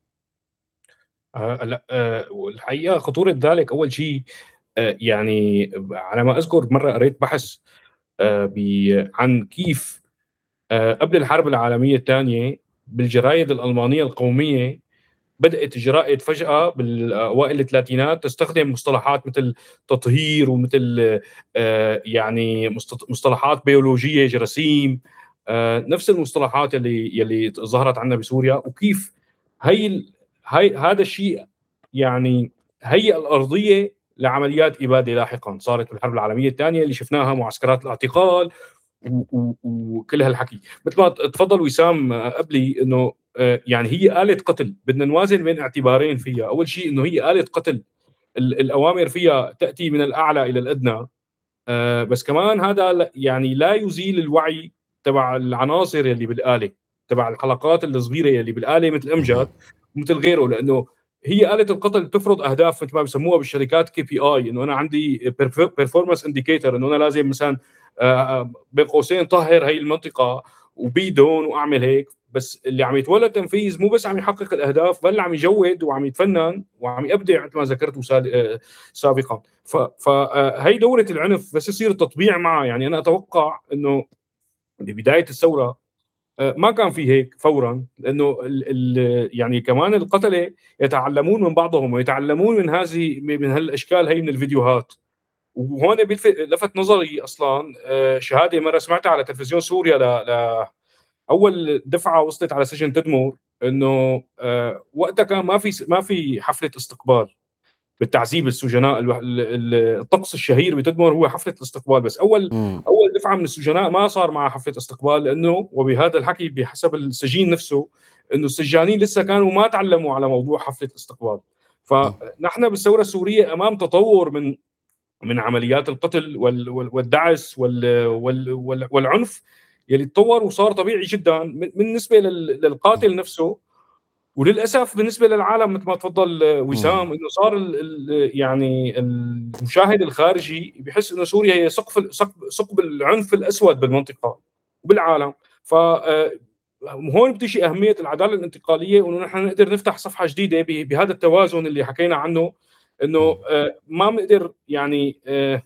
آه لا آه الحقيقة خطورة ذلك أول شيء آه يعني على ما أذكر مرة قريت بحث آه عن كيف آه قبل الحرب العالمية الثانية بالجرايد الألمانية القومية بدأت الجرائد فجأة بالأوائل الثلاثينات تستخدم مصطلحات مثل تطهير ومثل آه يعني مصطلحات بيولوجية، جراثيم، آه نفس المصطلحات اللي يلي ظهرت عندنا بسوريا، وكيف هي هي هذا الشيء يعني هي الأرضية لعمليات إبادة لاحقا صارت بالحرب العالمية الثانية اللي شفناها، معسكرات الاعتقال وكل هالحكي. مثل ما تفضل وسام قبلي انه يعني هي آلة قتل، بدنا نوازن بين اعتبارين فيها. اول شيء انه هي آلة قتل، الاوامر فيها تاتي من الاعلى الى الادنى، بس كمان هذا يعني لا يزيل الوعي تبع العناصر اللي بالآلة، تبع الحلقات الصغيره اللي بالآلة مثل امجد مثل غيره، لانه هي آلة القتل تفرض اهداف مثل ما بسموها بالشركات كي بي اي، انه انا عندي بيرفورمانس انديكيتور، انه انا لازم مثلا بين قوسين طهر هي المنطقه وبيدون واعمل هيك. بس اللي عم يتولى تنفيذ مو بس عم يحقق الاهداف، بل عم يجود وعم يتفنن وعم يبدع مثل ما ذكرت سابقا. فهي دوره العنف بس يصير التطبيع معها. يعني انا اتوقع انه ببدايه الثوره ما كان في هيك فورا، لانه ال ال يعني كمان القتله يتعلمون من بعضهم ويتعلمون من هذه من هالاشكال هي من الفيديوهات. وهون لفت نظري اصلا شهاده مره سمعتها على تلفزيون سوريا ل اول دفعه وصلت على سجن تدمر، انه وقتها كان ما في ما في حفله استقبال بالتعذيب السجناء. الطقس الشهير بتدمر هو حفله الاستقبال، بس اول م. اول دفعه من السجناء ما صار معها حفله استقبال، لانه وبهذا الحكي بحسب السجين نفسه انه السجانين لسه كانوا ما تعلموا على موضوع حفله الاستقبال. فنحن بالثوره السوريه امام تطور من من عمليات القتل والدعس والعنف يلي تطور وصار طبيعي جدا بالنسبه للقاتل نفسه، وللاسف بالنسبه للعالم مثل ما تفضل وسام انه صار ال ال يعني المشاهد الخارجي بيحس انه سوريا هي سقف ثقب العنف الاسود بالمنطقه وبالعالم. ف هون بتجي اهميه العداله الانتقاليه، وانه نحن نقدر نفتح صفحه جديده بهذا التوازن اللي حكينا عنه، انه ما بنقدر يعني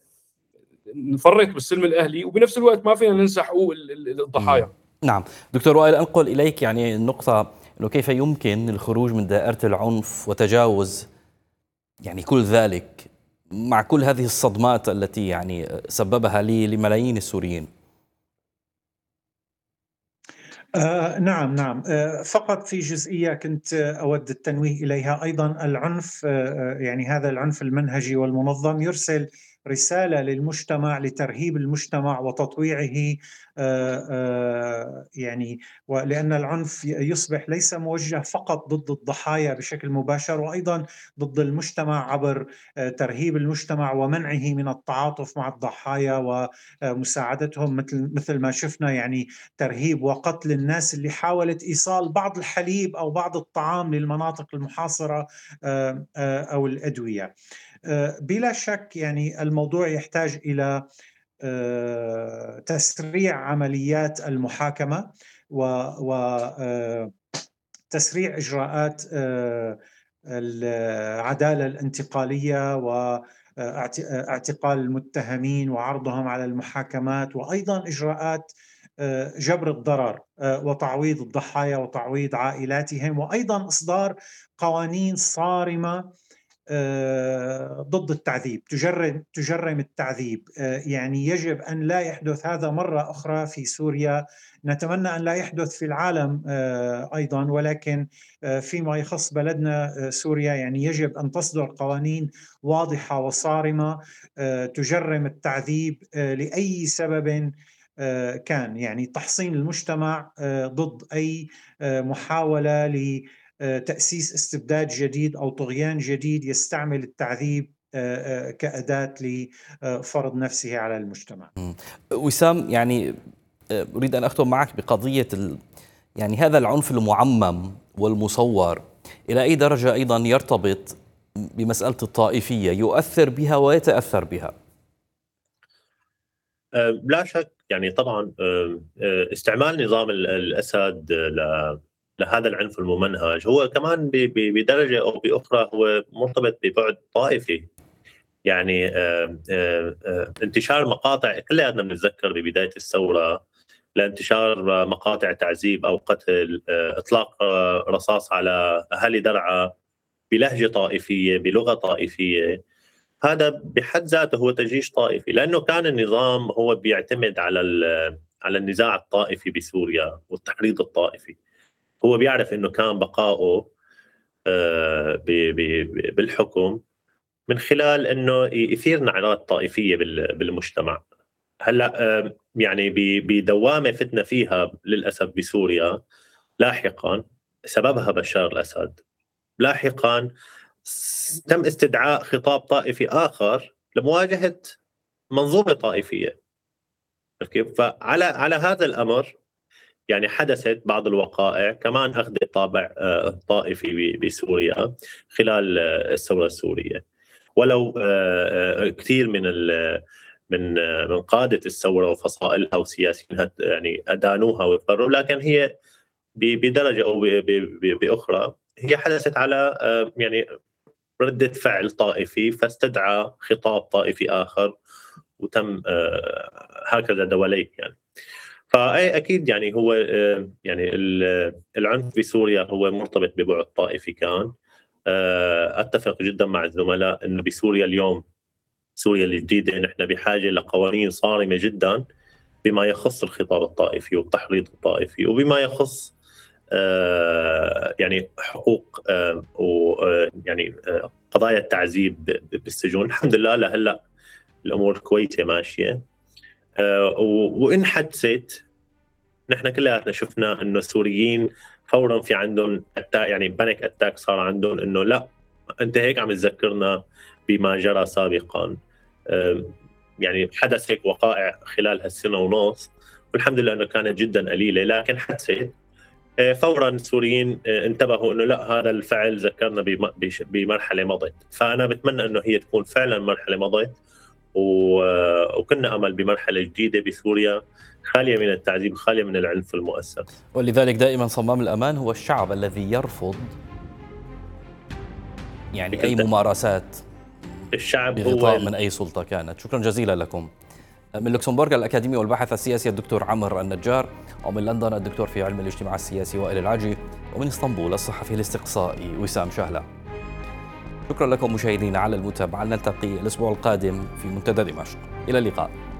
نفرط بالسلم الاهلي وبنفس الوقت ما فينا ننسى حقوق الضحايا. نعم دكتور وائل، انقل اليك يعني النقطه انه كيف يمكن الخروج من دائره العنف وتجاوز يعني كل ذلك مع كل هذه الصدمات التي يعني سببها لملايين السوريين. آه نعم نعم آه فقط في جزئية كنت أود التنويه إليها أيضا. العنف آه يعني هذا العنف المنهجي والمنظم يرسل رسالة للمجتمع لترهيب المجتمع وتطويعه، آه آه يعني ولأن العنف يصبح ليس موجه فقط ضد الضحايا بشكل مباشر، وأيضا ضد المجتمع عبر آه ترهيب المجتمع ومنعه من التعاطف مع الضحايا ومساعدتهم، مثل مثل ما شفنا يعني ترهيب وقتل الناس اللي حاولت إيصال بعض الحليب أو بعض الطعام للمناطق المحاصرة أو الأدوية. بلا شك يعني الموضوع يحتاج إلى تسريع عمليات المحاكمة وتسريع إجراءات العدالة الانتقالية واعتقال المتهمين وعرضهم على المحاكمات، وأيضا إجراءات جبر الضرر وتعويض الضحايا وتعويض عائلاتهم، وأيضا إصدار قوانين صارمة ضد التعذيب، تجرم تجرم التعذيب. يعني يجب أن لا يحدث هذا مرة أخرى في سوريا، نتمنى أن لا يحدث في العالم أيضا، ولكن فيما يخص بلدنا سوريا يعني يجب أن تصدر قوانين واضحة وصارمة تجرم التعذيب لأي سبب كان، يعني تحصين المجتمع ضد أي محاولة لتأسيس استبداد جديد أو طغيان جديد يستعمل التعذيب كأداة لفرض نفسه على المجتمع. وسام، يعني أريد أن أختم معك بقضية يعني هذا العنف المعمم والمصور، إلى أي درجة أيضا يرتبط بمسألة الطائفية، يؤثر بها ويتأثر بها؟ لا شك يعني طبعا استعمال نظام الأسد لهذا العنف الممنهج هو كمان بدرجة أو بأخرى هو مرتبط ببعد طائفي. يعني انتشار مقاطع كلنا بنتذكر ببداية الثورة لانتشار مقاطع تعذيب أو قتل، إطلاق رصاص على أهالي درعا بلهجة طائفية بلغة طائفية، هذا بحد ذاته هو تجيش طائفي، لأنه كان النظام هو بيعتمد على على النزاع الطائفي بسوريا والتحريض الطائفي. هو بيعرف انه كان بقائه بالحكم من خلال انه يثير نعرات طائفيه بالمجتمع. هلا يعني بدوامه فتنا فيها للاسف بسوريا لاحقا سببها بشار الاسد. لاحقا تم استدعاء خطاب طائفي اخر لمواجهه منظومه طائفيه. كيف؟ فعلى على هذا الامر يعني حدثت بعض الوقائع كمان اخذت طابع طائفي بسوريا خلال الثوره السوريه. ولو كثير من من من قاده الثوره وفصائلها وسياسيينها يعني ادانوها وقرروا، لكن هي بدرجه او باخرى هي حدثت على يعني ردة فعل طائفي، فاستدعى خطاب طائفي آخر وتم هكذا دواليك يعني. فأي أكيد يعني هو يعني العنف بسوريا هو مرتبط ببعد طائفي كان. أتفق جدا مع الزملاء أنه بسوريا اليوم، سوريا الجديدة، نحن بحاجة لقوانين صارمة جدا بما يخص الخطاب الطائفي والتحريض الطائفي، وبما يخص يعني حقوق ويعني قضايا التعذيب بالسجون. الحمد لله لهلا الامور كويسه ماشيه، وان حدثت نحن كلنا شفنا انه السوريين فورا في عندهم يعني بانيك اتاك صار عندهم، انه لا انت هيك عم تذكرنا بما جرى سابقا. يعني حدث هيك وقائع خلال هالسنه ونص، والحمد لله انه كانت جدا قليله، لكن حدثت فورا السوريين انتبهوا انه لا هذا الفعل ذكرنا بمرحله مضت. فانا بتمنى انه هي تكون فعلا مرحله مضت، وكنا امل بمرحله جديده بسوريا خاليه من التعذيب، خاليه من العنف المؤسس. ولذلك دائما صمام الامان هو الشعب الذي يرفض يعني اي ممارسات الشعب بغطاء هو من اي سلطه كانت. شكرا جزيلا لكم. من لوكسمبورغ الأكاديمي والباحث السياسي الدكتور عمر النجار، ومن لندن الدكتور في علم الاجتماع السياسي وائل العجي، ومن اسطنبول الصحفي الاستقصائي وسام شهلة. شكرا لكم مشاهدينا على المتابعة. نلتقي الأسبوع القادم في منتدى دمشق. إلى اللقاء.